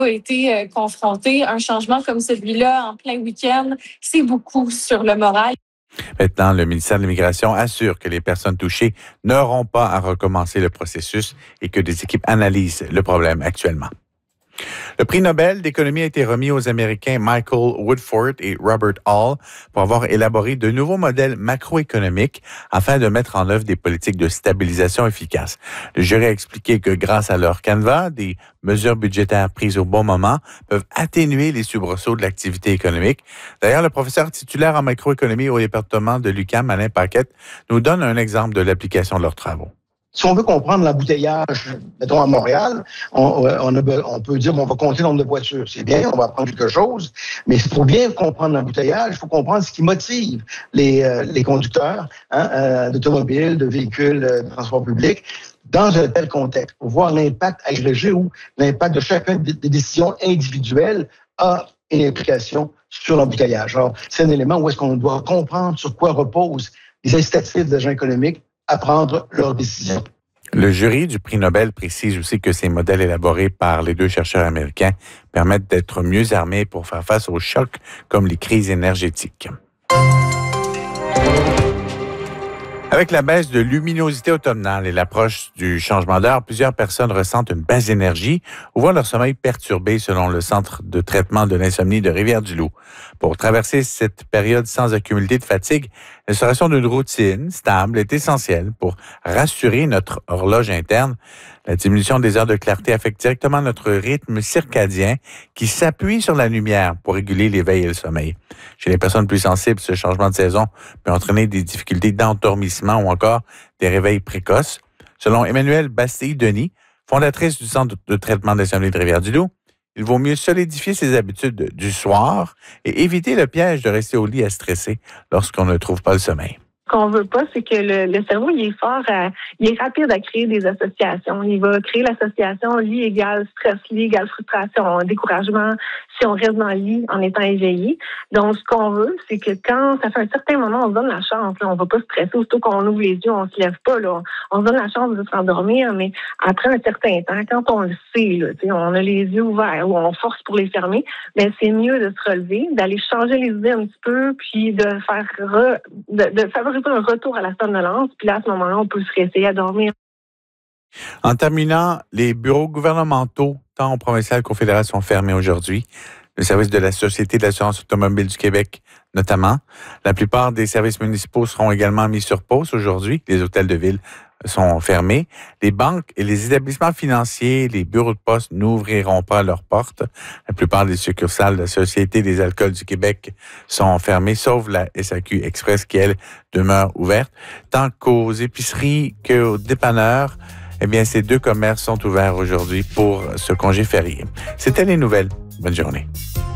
a été confronté. Un changement comme celui-là en plein week-end, c'est beaucoup sur le moral. Maintenant, le ministère de l'Immigration assure que les personnes touchées n'auront pas à recommencer le processus et que des équipes analysent le problème actuellement. Le prix Nobel d'économie a été remis aux Américains Michael Woodford et Robert Hall pour avoir élaboré de nouveaux modèles macroéconomiques afin de mettre en œuvre des politiques de stabilisation efficaces. Le jury a expliqué que grâce à leur canevas, des mesures budgétaires prises au bon moment peuvent atténuer les soubresauts de l'activité économique. D'ailleurs, le professeur titulaire en macroéconomie au département de l'UQAM, Alain Paquette, nous donne un exemple de l'application de leurs travaux. Si on veut comprendre l'embouteillage, mettons à Montréal, on peut dire on va compter le nombre de voitures. C'est bien, on va apprendre quelque chose, mais pour bien comprendre l'embouteillage, il faut comprendre ce qui motive les conducteurs d'automobiles, de véhicules de transport public dans un tel contexte, pour voir l'impact agrégé ou l'impact de chacune des décisions individuelles a une implication sur l'embouteillage. Alors, c'est un élément où est-ce qu'on doit comprendre sur quoi reposent les incitatifs des agents économiques à prendre leurs décisions. Le jury du prix Nobel précise aussi que ces modèles élaborés par les deux chercheurs américains permettent d'être mieux armés pour faire face aux chocs comme les crises énergétiques. Avec la baisse de luminosité automnale et l'approche du changement d'heure, plusieurs personnes ressentent une baisse d'énergie ou voient leur sommeil perturbé selon le centre de traitement de l'insomnie de Rivière-du-Loup. Pour traverser cette période sans accumuler de fatigue, l'instauration d'une routine stable est essentielle pour rassurer notre horloge interne. La diminution des heures de clarté affecte directement notre rythme circadien qui s'appuie sur la lumière pour réguler l'éveil et le sommeil. Chez les personnes plus sensibles, ce changement de saison peut entraîner des difficultés d'endormissement ou encore des réveils précoces. Selon Emmanuelle Bastille-Denis, fondatrice du Centre de traitement d'insomnie de Rivière-du-Loup, il vaut mieux solidifier ses habitudes du soir et éviter le piège de rester au lit à stresser lorsqu'on ne trouve pas le sommeil. Ce qu'on veut pas, c'est que le cerveau, il est rapide à créer des associations. Il va créer l'association lit égale stress, lit égale frustration, découragement, si on reste dans le lit en étant éveillé. Donc, ce qu'on veut, c'est que quand ça fait un certain moment, on se donne la chance. Là, on va pas stresser, aussitôt qu'on ouvre les yeux, on se lève pas. Là, on se donne la chance de s'endormir, mais après un certain temps, quand on le sait, là, on a les yeux ouverts ou on force pour les fermer, mais c'est mieux de se relever, d'aller changer les idées un petit peu, puis de faire de favoriser un retour à la somnolence, puis là, à ce moment-là, on peut se réessayer à dormir. En terminant, les bureaux gouvernementaux, tant au provincial qu'au fédéral, sont fermés aujourd'hui. Le service de la Société de l'assurance automobile du Québec, notamment. La plupart des services municipaux seront également mis sur pause aujourd'hui. Les hôtels de ville sont fermés. Les banques et les établissements financiers, les bureaux de poste n'ouvriront pas leurs portes. La plupart des succursales de la Société des alcools du Québec sont fermées, sauf la SAQ Express qui, elle, demeure ouverte. Tant qu'aux épiceries qu'aux dépanneurs, eh bien, ces deux commerces sont ouverts aujourd'hui pour ce congé férié. C'était les nouvelles. Bonne journée.